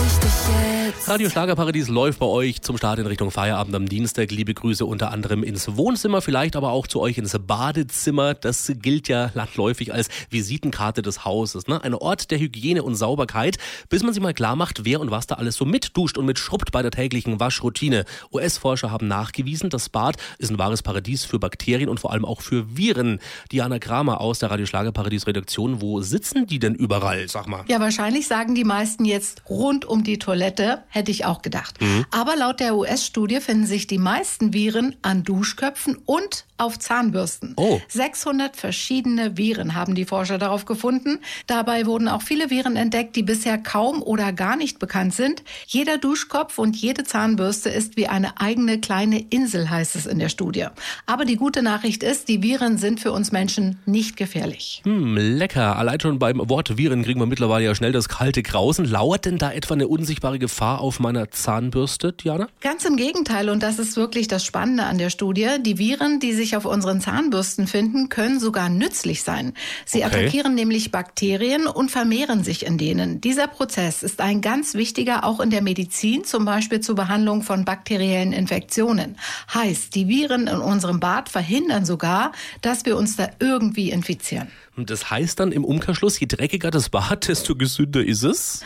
Radio Schlagerparadies läuft bei euch zum Start in Richtung Feierabend am Dienstag. Liebe Grüße unter anderem ins Wohnzimmer, vielleicht aber auch zu euch ins Badezimmer. Das gilt ja landläufig als Visitenkarte des Hauses, ne? Ein Ort der Hygiene und Sauberkeit, bis man sich mal klar macht, wer und was da alles so mitduscht und mitschrubbt bei der täglichen Waschroutine. US-Forscher haben nachgewiesen, das Bad ist ein wahres Paradies für Bakterien und vor allem auch für Viren. Diana Kramer aus der Radio Schlagerparadies Redaktion, wo sitzen die denn überall, sag mal? Ja, wahrscheinlich sagen die meisten jetzt rund um die Toilette, hätte ich auch gedacht. Aber laut der US-Studie finden sich die meisten Viren an Duschköpfen und auf Zahnbürsten. 600 verschiedene Viren haben die Forscher darauf gefunden. Dabei wurden auch viele Viren entdeckt, die bisher kaum oder gar nicht bekannt sind. Jeder Duschkopf und jede Zahnbürste ist wie eine eigene kleine Insel, heißt es in der Studie. Aber die gute Nachricht ist, die Viren sind für uns Menschen nicht gefährlich. Lecker. Allein schon beim Wort Viren kriegen wir mittlerweile ja schnell das kalte Grausen. Lauert denn da etwa eine unsichtbare Gefahr auf meiner Zahnbürste, Diana? Ganz im Gegenteil, und das ist wirklich das Spannende an der Studie. Die Viren, die sich auf unseren Zahnbürsten finden, können sogar nützlich sein. Sie attackieren nämlich Bakterien und vermehren sich in denen. Dieser Prozess ist ein ganz wichtiger, auch in der Medizin, zum Beispiel zur Behandlung von bakteriellen Infektionen. Heißt, die Viren in unserem Bad verhindern sogar, dass wir uns da irgendwie infizieren. Und das heißt dann im Umkehrschluss, je dreckiger das Bad, desto gesünder ist es?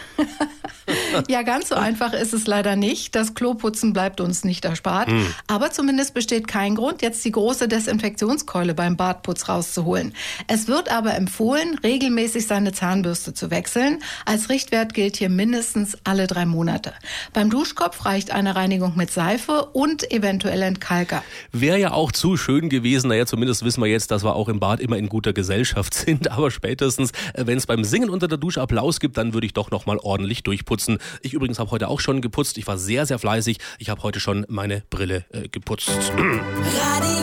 Ja, ganz so einfach ist es leider nicht. Das Kloputzen bleibt uns nicht erspart. Aber zumindest besteht kein Grund, jetzt die große Desinfektionskeule beim Badputz rauszuholen. Es wird aber empfohlen, regelmäßig seine Zahnbürste zu wechseln. Als Richtwert gilt hier mindestens alle 3 Monate. Beim Duschkopf reicht eine Reinigung mit Seife und eventuell Entkalker. Wäre ja auch zu schön gewesen. Naja, zumindest wissen wir jetzt, dass wir auch im Bad immer in guter Gesellschaft sind. Aber spätestens, wenn es beim Singen unter der Dusche Applaus gibt, dann würde ich doch noch mal ordentlich durchputzen. Ich übrigens habe heute auch schon geputzt. Ich war sehr, sehr fleißig. Ich habe heute schon meine Brille geputzt.